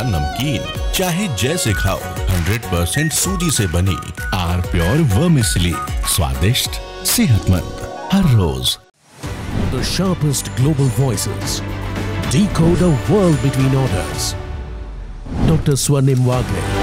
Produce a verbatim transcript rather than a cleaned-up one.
नमकीन, चाहे जैसे खाओ, हंड्रेड परसेंट सूजी से बनी आर प्योर वर्मिसेली, स्वादिष्ट, सेहतमंद हर रोज। The sharpest global voices decode a world between orders. Doctor Swarnim Wagner.